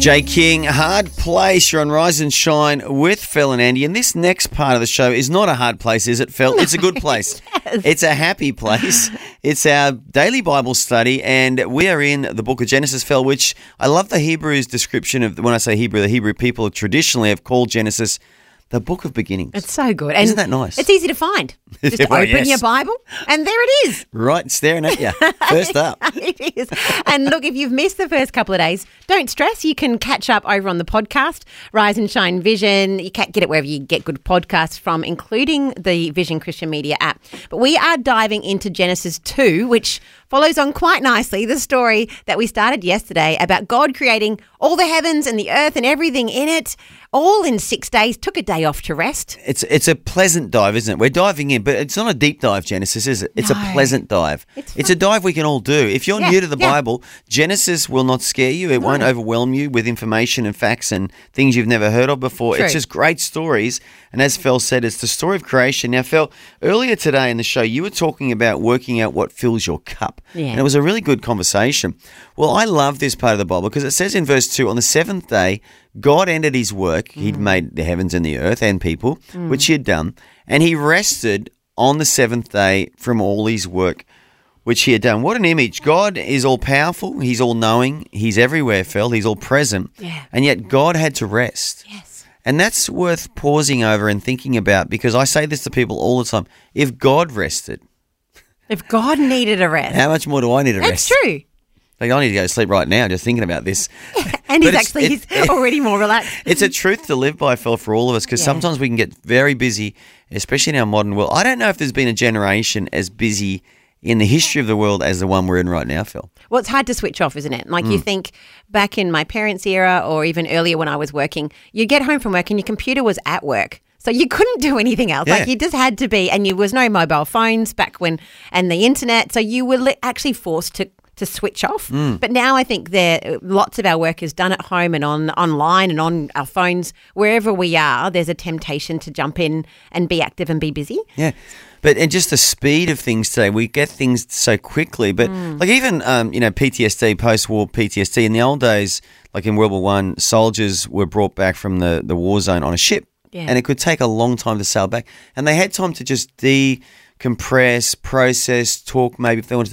Jay King, Hard Place. You're on Rise and Shine with Phil and Andy. And this next part of the show is not a hard place, is it, Phil? It's a good place. Yes. It's a happy place. It's our daily Bible study, and we are in the book of Genesis, Phil, which I love the Hebrew's description of, when I say Hebrew, the Hebrew people traditionally have called Genesis the book of beginnings. It's so good. And isn't that nice? It's easy to find. Just Well, open yes. your Bible and there it is. Right, staring at you. First up. It is. And look, if you've missed the first couple of days, don't stress. You can catch up over on the podcast, Rise and Shine Vision. You can get it wherever you get good podcasts from, including the Vision Christian Media app. But we are diving into Genesis 2, which follows on quite nicely the story that we started yesterday about God creating all the heavens and the earth and everything in it, all in 6 days, took a day off to rest. It's a pleasant dive, isn't it? We're diving in, but it's not a deep dive, Genesis, is it? It's a No. pleasant dive. It's a dive we can all do. If you're Yeah, new to the yeah. Bible, Genesis will not scare you. It won't overwhelm you with information and facts and things you've never heard of before. True. It's just great stories. And as Phil said, it's the story of creation. Now, Phil, earlier today in the show, you were talking about working out what fills your cup. Yeah. And it was a really good conversation. Well, I love this part of the Bible because it says in verse 2, on the seventh day, God ended his work. He'd made the heavens and the earth and people, which he had done. And he rested on the seventh day from all his work, which he had done. What an image. God is all-powerful. He's all-knowing. He's everywhere, Phil. He's all-present. Yeah. And yet God had to rest. Yes. And that's worth pausing over and thinking about, because I say this to people all the time. If God rested, If God needed a rest. how much more do I need to That's rest? true. Like, I need to go to sleep right now just thinking about this. And But he's already more relaxed. It's a truth to live by, Phil, for all of us, because Yeah. sometimes we can get very busy, especially in our modern world. I don't know if there's been a generation as busy in the history of the world as the one we're in right now, Phil. Well, it's hard to switch off, isn't it? Like you think back in my parents' era or even earlier when I was working, you get home from work and your computer was at work. So you couldn't do anything else. Yeah. Like you just had to be, and there was no mobile phones back when, and the internet. So you were actually forced to switch off. But now I think lots of our work is done at home and online and on our phones. Wherever we are, there's a temptation to jump in and be active and be busy. Yeah. And just the speed of things today, we get things so quickly. But like even, PTSD, post-war PTSD, in the old days, like in World War I, soldiers were brought back from the war zone on a ship. Yeah. And it could take a long time to sail back. And they had time to just decompress, process, talk, maybe if they wanted to